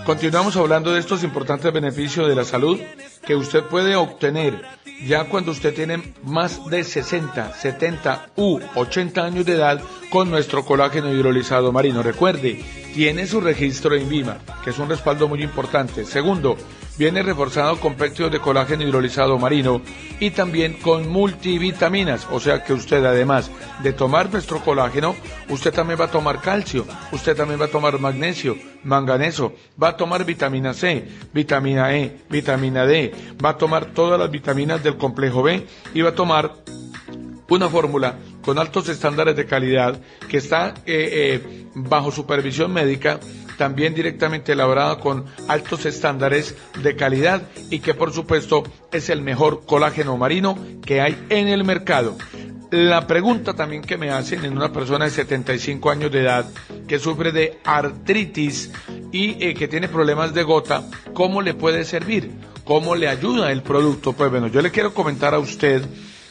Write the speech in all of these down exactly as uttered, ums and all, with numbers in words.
Continuamos hablando de estos importantes beneficios de la salud que usted puede obtener ya cuando usted tiene más de sesenta, setenta u ochenta años de edad con nuestro colágeno hidrolizado marino. Recuerde, tiene su registro en INVIMA, que es un respaldo muy importante. Segundo, viene reforzado con péptidos de colágeno hidrolizado marino y también con multivitaminas, o sea que usted, además de tomar nuestro colágeno, usted también va a tomar calcio, usted también va a tomar magnesio, manganeso, va a tomar vitamina C, vitamina E, vitamina D, va a tomar todas las vitaminas del complejo B y va a tomar una fórmula con altos estándares de calidad que está eh, eh, bajo supervisión médica, también directamente elaborada con altos estándares de calidad y que por supuesto es el mejor colágeno marino que hay en el mercado. La pregunta también que me hacen en una persona de setenta y cinco años de edad que sufre de artritis y eh, que tiene problemas de gota, ¿cómo le puede servir? ¿Cómo le ayuda el producto? Pues bueno, yo le quiero comentar a usted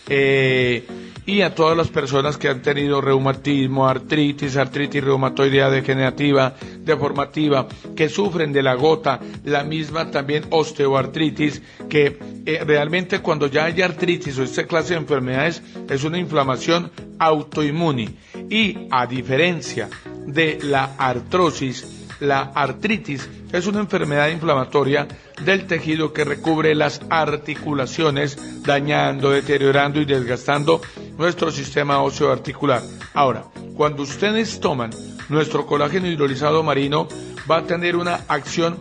eh, y a todas las personas que han tenido reumatismo, artritis, artritis reumatoidea degenerativa, deformativa, que sufren de la gota, la misma también osteoartritis, que eh, realmente cuando ya hay artritis o esta clase de enfermedades es una inflamación autoinmune y a diferencia de la artrosis, la artritis es una enfermedad inflamatoria del tejido que recubre las articulaciones, dañando, deteriorando y desgastando nuestro sistema óseo articular. Ahora, cuando ustedes toman nuestro colágeno hidrolizado marino, va a tener una acción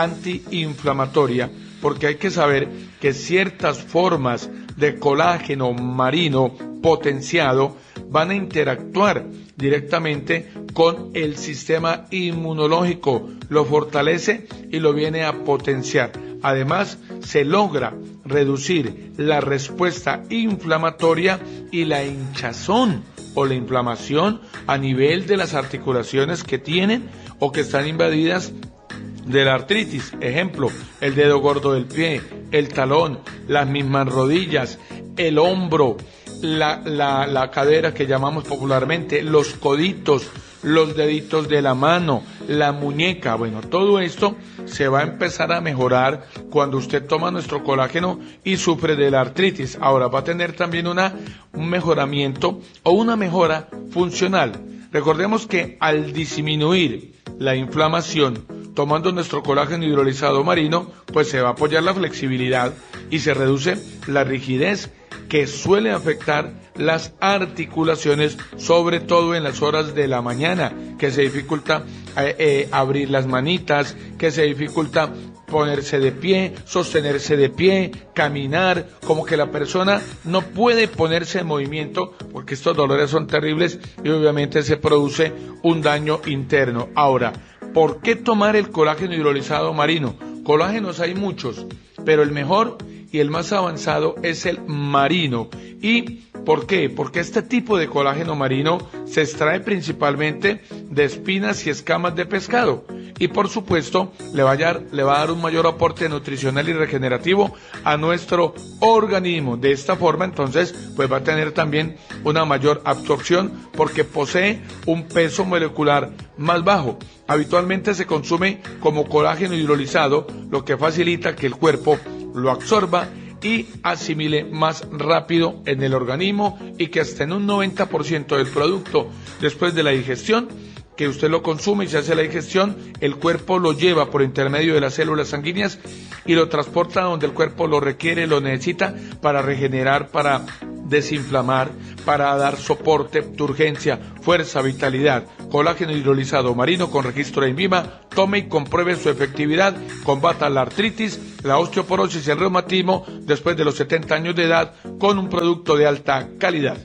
antiinflamatoria, porque hay que saber que ciertas formas de colágeno marino potenciado van a interactuar directamente con el sistema inmunológico, lo fortalece y lo viene a potenciar. Además, se logra reducir la respuesta inflamatoria y la hinchazón o la inflamación a nivel de las articulaciones que tienen o que están invadidas de la artritis. Ejemplo, el dedo gordo del pie, el talón, las mismas rodillas, el hombro, la, la, la cadera que llamamos popularmente, los coditos, los deditos de la mano, la muñeca. Bueno, todo esto se va a empezar a mejorar cuando usted toma nuestro colágeno y sufre de la artritis. Ahora va a tener también una, un mejoramiento o una mejora funcional. Recordemos que al disminuir la inflamación, tomando nuestro colágeno hidrolizado marino, pues se va a apoyar la flexibilidad y se reduce la rigidez que suele afectar las articulaciones, sobre todo en las horas de la mañana, que se dificulta eh, eh, abrir las manitas, que se dificulta ponerse de pie, sostenerse de pie, caminar, como que la persona no puede ponerse en movimiento porque estos dolores son terribles y obviamente se produce un daño interno. Ahora, ¿por qué tomar el colágeno hidrolizado marino? Colágenos hay muchos, pero el mejor y el más avanzado es el marino. ¿Y por qué? Porque este tipo de colágeno marino se extrae principalmente de espinas y escamas de pescado y por supuesto le va a dar, le va a dar un mayor aporte nutricional y regenerativo a nuestro organismo. De esta forma entonces pues va a tener también una mayor absorción porque posee un peso molecular más bajo. Habitualmente se consume como colágeno hidrolizado, lo que facilita que el cuerpo lo absorba y asimile más rápido en el organismo y que hasta en un noventa por ciento del producto después de la digestión, que usted lo consume y se hace la digestión, el cuerpo lo lleva por intermedio de las células sanguíneas y lo transporta donde el cuerpo lo requiere, lo necesita para regenerar, para desinflamar, para dar soporte, turgencia, fuerza, vitalidad. Colágeno hidrolizado marino con registro de INVIMA, tome y compruebe su efectividad, combata la artritis, la osteoporosis y el reumatismo después de los setenta años de edad con un producto de alta calidad.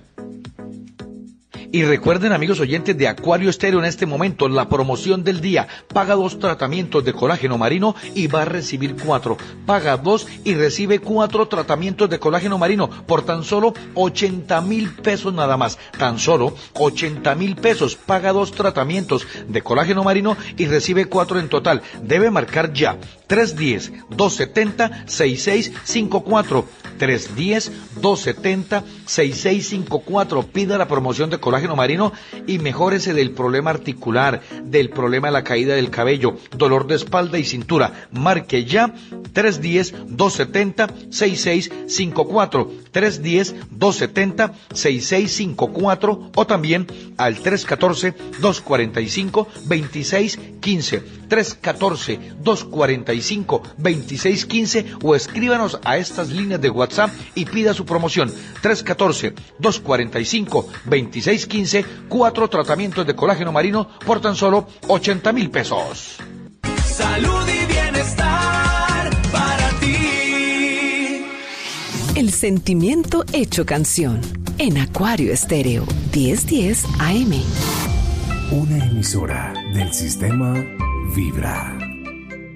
Y recuerden, amigos oyentes de Acuario Estéreo, en este momento la promoción del día: paga dos tratamientos de colágeno marino y va a recibir cuatro. Paga dos y recibe cuatro tratamientos de colágeno marino por tan solo ochenta mil pesos nada más. Tan solo ochenta mil pesos. Paga dos tratamientos de colágeno marino y recibe cuatro en total. Debe marcar ya tres uno cero, dos siete cero, seis seis cinco cuatro. tres uno cero, dos siete cero, seis seis cinco cuatro. Pida la promoción de colágeno marino y mejórese del problema articular, del problema de la caída del cabello, dolor de espalda y cintura. Marque ya tres uno cero, dos siete cero, seis seis cinco cuatro. tres uno cero, dos siete cero, seis seis cinco cuatro o también al tres uno cuatro, dos cuatro cinco, dos seis uno cinco. tres uno cuatro, dos cuatro cinco, dos seis uno cinco o escríbanos a estas líneas de WhatsApp y pida su promoción. tres uno cuatro, dos cuatro cinco, dos seis uno cinco, cuatro tratamientos de colágeno marino por tan solo ochenta mil pesos. Salud y bienestar para ti. El sentimiento hecho canción en Acuario Estéreo diez diez A M. Una emisora del sistema Vibra.